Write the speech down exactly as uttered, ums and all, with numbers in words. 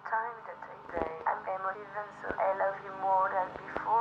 time that I play. I'm emotive and so I love you more than before.